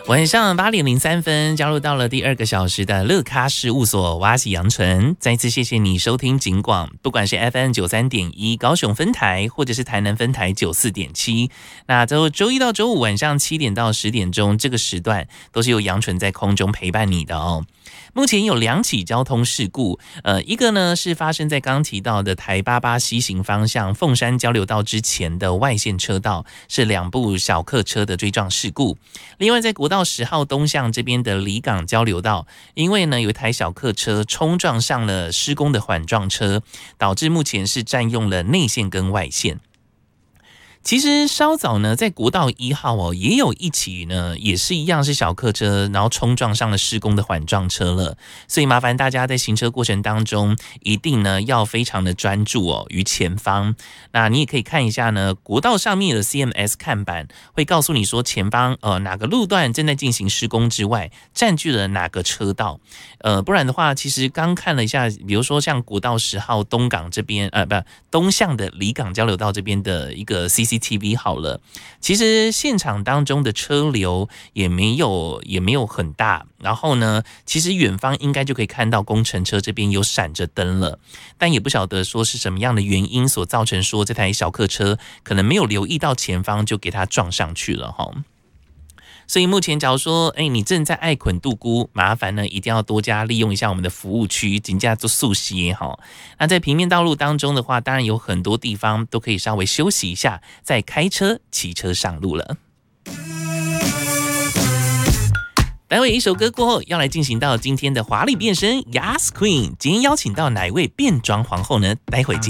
晚上8:03，加入到了第2个小时的乐咖事务所，我是杨纯。再一次谢谢你收听警广，不管是 FM 93.1高雄分台，或者是台南分台94.7。那周一到周五晚上7点到10点钟这个时段，都是由杨纯在空中陪伴你的哦。目前有2起交通事故，一个呢是发生在刚刚提到的台88西行方向凤山交流道之前的外线车道，是2部小客车的追撞事故。另外在国道10号东向这边的离港交流道，因为呢有一台小客车冲撞上了施工的缓撞车，导致目前是占用了内线跟外线。其实稍早呢，在国道1号也有一起呢，也是一样是小客车，然后冲撞上了施工的缓撞车了。所以麻烦大家在行车过程当中，一定呢要非常的专注于前方。那你也可以看一下呢，国道上面的 CMS 看板会告诉你说前方哪个路段正在进行施工之外，占据了哪个车道。不然的话，其实刚看了一下，比如说像国道10号东港这边，东向的离港交流道这边的一个 CCTV 好了，其实现场当中的车流也没有很大，然后呢，其实远方应该就可以看到工程车这边有闪着灯了，但也不晓得说是什么样的原因所造成说这台小客车可能没有留意到前方就给它撞上去了哈。所以目前假如说你正在爱捆度估，麻烦呢一定要多加利用一下我们的服务区，尽价做速息也好。那在平面道路当中的话，当然有很多地方都可以稍微休息一下，再开车骑车上路了。待会一首歌过后，要来进行到今天的华丽变身 Yas Queen。今天邀请到哪一位变装皇后呢？待会见。